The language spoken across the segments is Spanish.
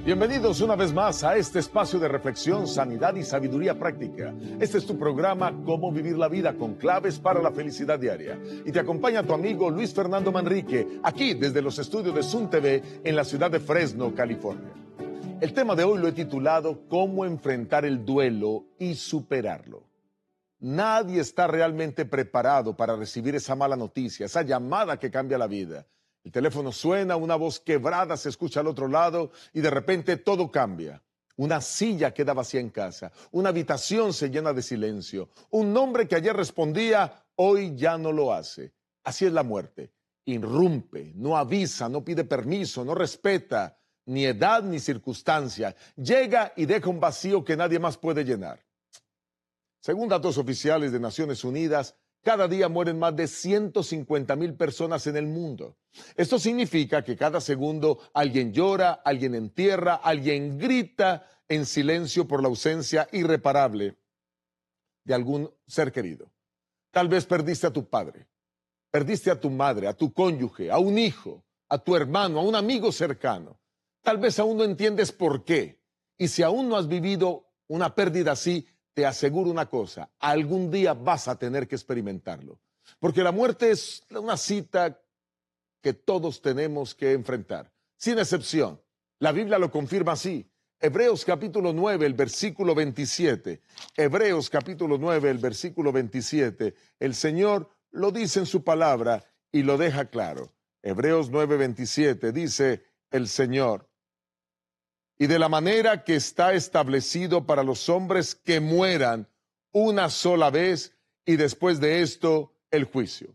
Bienvenidos una vez más a este espacio de reflexión, sanidad y sabiduría práctica. Este es tu programa Cómo vivir la vida, con claves para la felicidad diaria. Y te acompaña tu amigo Luis Fernando Manrique, aquí desde los estudios de Sun TV en la ciudad de Fresno, California. El tema de hoy lo he titulado Cómo enfrentar el duelo y superarlo. Nadie está realmente preparado para recibir esa mala noticia, esa llamada que cambia la vida. El teléfono suena, una voz quebrada se escucha al otro lado y de repente todo cambia. Una silla queda vacía en casa, una habitación se llena de silencio, un nombre que ayer respondía, hoy ya no lo hace. Así es la muerte. Irrumpe, no avisa, no pide permiso, no respeta ni edad ni circunstancia. Llega y deja un vacío que nadie más puede llenar. Según datos oficiales de Naciones Unidas, cada día mueren más de 150,000 personas en el mundo. Esto significa que cada segundo alguien llora, alguien entierra, alguien grita en silencio por la ausencia irreparable de algún ser querido. Tal vez perdiste a tu padre, perdiste a tu madre, a tu cónyuge, a un hijo, a tu hermano, a un amigo cercano. Tal vez aún no entiendes por qué. Y si aún no has vivido una pérdida así, te aseguro una cosa, algún día vas a tener que experimentarlo. Porque la muerte es una cita que todos tenemos que enfrentar, sin excepción. La Biblia lo confirma así. Hebreos capítulo 9, el versículo 27. Hebreos capítulo 9, el versículo 27. El Señor lo dice en su palabra y lo deja claro. Hebreos 9, 27 dice el Señor. Y de la manera que está establecido para los hombres que mueran una sola vez y después de esto el juicio.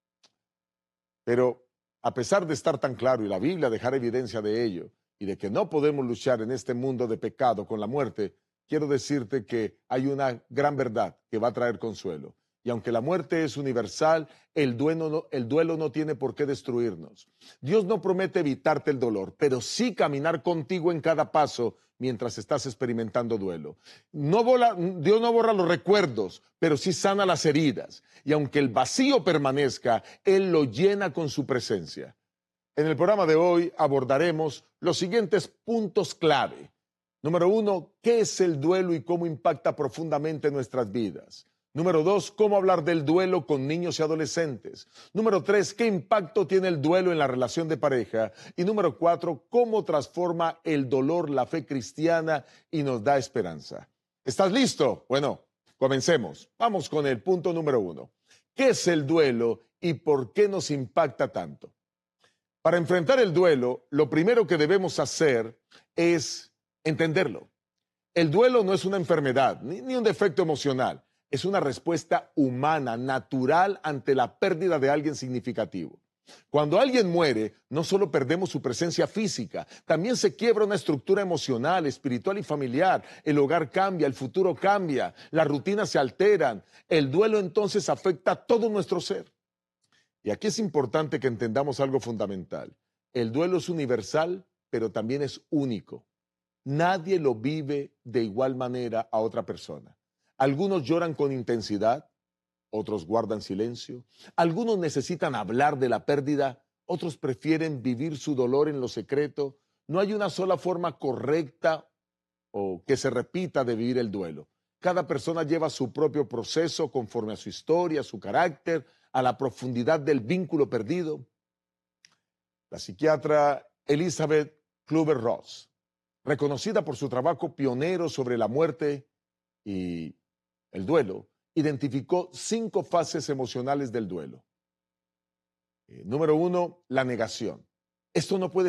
Pero a pesar de estar tan claro y la Biblia dejar evidencia de ello y de que no podemos luchar en este mundo de pecado con la muerte, quiero decirte que hay una gran verdad que va a traer consuelo. Y aunque la muerte es universal, el duelo no tiene por qué destruirnos. Dios no promete evitarte el dolor, pero sí caminar contigo en cada paso mientras estás experimentando duelo. Dios no borra los recuerdos, pero sí sana las heridas. Y aunque el vacío permanezca, Él lo llena con su presencia. En el programa de hoy abordaremos los siguientes puntos clave. Número 1, ¿qué es el duelo y cómo impacta profundamente nuestras vidas? Número 2, ¿cómo hablar del duelo con niños y adolescentes? Número 3, ¿qué impacto tiene el duelo en la relación de pareja? Y número 4, ¿cómo transforma el dolor la fe cristiana y nos da esperanza? ¿Estás listo? Bueno, comencemos. Vamos con el punto número 1. ¿Qué es el duelo y por qué nos impacta tanto? Para enfrentar el duelo, lo primero que debemos hacer es entenderlo. El duelo no es una enfermedad ni un defecto emocional. Es una respuesta humana, natural ante la pérdida de alguien significativo. Cuando alguien muere, no solo perdemos su presencia física, también se quiebra una estructura emocional, espiritual y familiar. El hogar cambia, el futuro cambia, las rutinas se alteran. El duelo entonces afecta a todo nuestro ser. Y aquí es importante que entendamos algo fundamental. El duelo es universal, pero también es único. Nadie lo vive de igual manera a otra persona. Algunos lloran con intensidad, otros guardan silencio. Algunos necesitan hablar de la pérdida, otros prefieren vivir su dolor en lo secreto. No hay una sola forma correcta o que se repita de vivir el duelo. Cada persona lleva su propio proceso conforme a su historia, su carácter, a la profundidad del vínculo perdido. La psiquiatra Elizabeth Kübler-Ross, reconocida por su trabajo pionero sobre la muerte y el duelo, identificó 5 fases emocionales del duelo. Número 1, la negación. Esto no puede